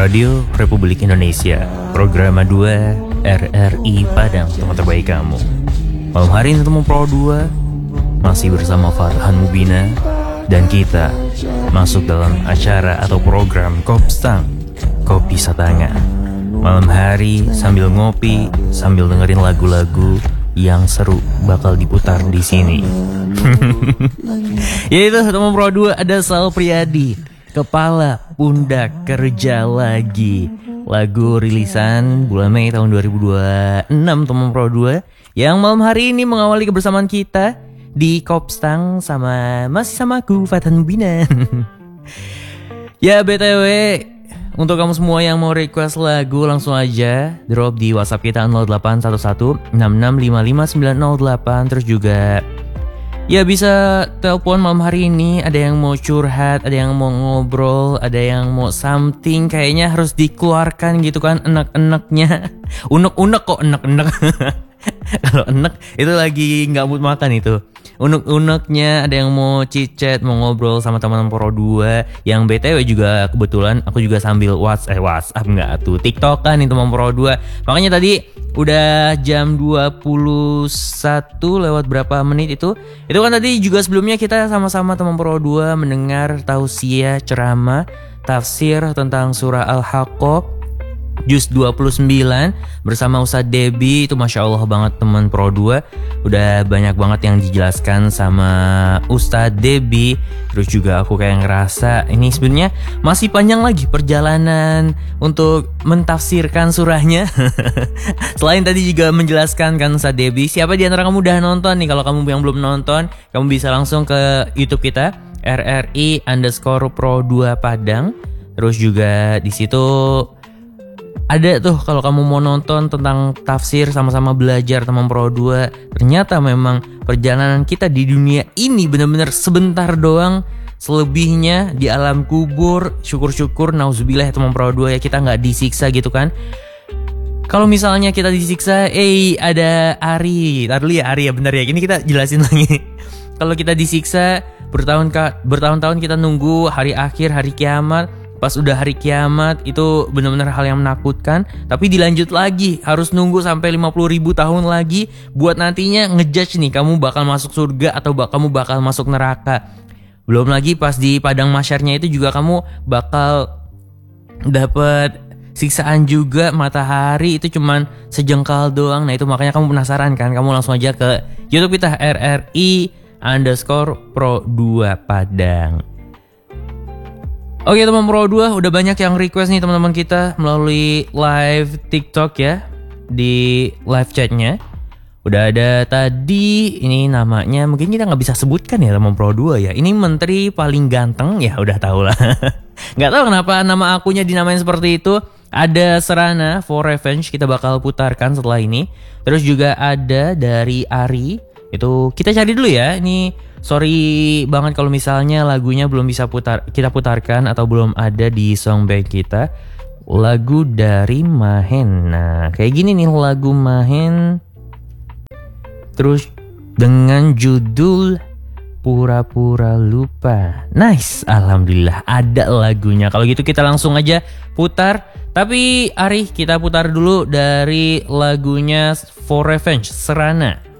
Radio Republik Indonesia, Program 2 RRI Padang, teman terbaik kamu. Malam hari ini teman Pro 2 masih bersama Farhan Mubina, dan kita masuk dalam acara atau program Kopstang, Kopi Satangan. Malam hari sambil ngopi, sambil dengerin lagu-lagu yang seru bakal diputar di sini. Yaitu teman Pro 2 ada Sal Priadi, Kepala Pundak Kerja Lagi. Lagu rilisan bulan Mei tahun 2026 teman Pro 2, yang malam hari ini mengawali kebersamaan kita di Kopstang masih sama aku Farhan Mubina. Ya BTW, untuk kamu semua yang mau request lagu langsung aja drop di WhatsApp kita 0811-6655-908. Terus juga ya bisa telepon malam hari ini. Ada yang mau curhat, ada yang mau ngobrol, ada yang mau something kayaknya harus dikeluarkan gitu kan, enek-eneknya. Unek-unek kok enek-enek. Kalau enek itu lagi gak mood makan itu. Unek-uneknya ada yang mau chit-chat, mau ngobrol sama teman-teman Pro 2. Yang BTW juga kebetulan aku juga sambil WhatsApp enggak tuh, TikTok kan itu teman Pro 2. Makanya tadi udah jam 21 lewat berapa menit itu kan tadi juga sebelumnya kita sama-sama teman Pro 2 mendengar tausiah ceramah tafsir tentang surah Al-Haqqah Juz 29 bersama Ustadz Debi. Itu Masya Allah banget teman Pro 2. Udah banyak banget yang dijelaskan sama Ustadz Debi. Terus juga aku kayak ngerasa ini sebenarnya masih panjang lagi perjalanan untuk mentafsirkan surahnya. Selain tadi juga menjelaskan kan Ustadz Debi. Siapa di antara kamu udah nonton nih? Kalau kamu yang belum nonton, kamu bisa langsung ke YouTube kita RRI_Pro 2 Padang. Terus juga di situ ada tuh kalau kamu mau nonton tentang tafsir sama-sama belajar teman Pro 2. Ternyata memang perjalanan kita di dunia ini benar-benar sebentar doang. Selebihnya di alam kubur, syukur-syukur nauzubillah ya teman Pro 2 ya, kita gak disiksa gitu kan. Kalau misalnya kita disiksa, ada Ari. Taruh dulu ya Ari ya, benar ya. Ini kita jelasin lagi. Kalau kita disiksa bertahun-tahun kita nunggu hari akhir, hari kiamat. Pas udah hari kiamat itu benar-benar hal yang menakutkan. Tapi dilanjut lagi, harus nunggu sampai 50.000 tahun lagi buat nantinya ngejudge nih kamu bakal masuk surga atau kamu bakal masuk neraka. Belum lagi pas di padang mahsyarnya itu juga kamu bakal dapet siksaan juga. Matahari itu cuman sejengkal doang. Nah itu makanya kamu penasaran kan, kamu langsung aja ke YouTube kita RRI_Pro 2 Padang. Oke teman Pro 2, udah banyak yang request nih teman-teman kita melalui live TikTok ya, di live chatnya. Udah ada tadi, ini namanya mungkin kita gak bisa sebutkan ya teman Pro 2 ya. Ini menteri paling ganteng ya, udah tau lah. Gak tahu kenapa nama akunya dinamain seperti itu. Ada Serana for Revenge, kita bakal putarkan setelah ini. Terus juga ada dari Ari, itu kita cari dulu ya. Ini sorry banget kalau misalnya lagunya belum bisa kita putarkan atau belum ada di songbank kita. Lagu dari Mahen. Nah kayak gini nih lagu Mahen. Terus dengan judul Pura-pura Lupa. Nice, alhamdulillah ada lagunya. Kalau gitu kita langsung aja putar. Tapi Ari, kita putar dulu dari lagunya For Revenge, Serana.